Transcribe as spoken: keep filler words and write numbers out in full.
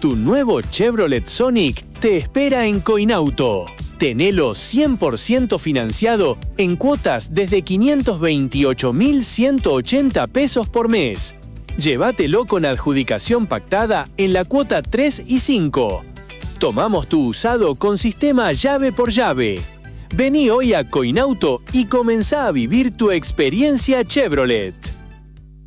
Tu nuevo Chevrolet Sonic te espera en Coinauto. Tenelo cien por ciento financiado en cuotas desde quinientos veintiocho mil ciento ochenta pesos por mes. Llévatelo con adjudicación pactada en la cuota tres y cinco. Tomamos tu usado con sistema llave por llave. Vení hoy a Coinauto y comenzá a vivir tu experiencia Chevrolet.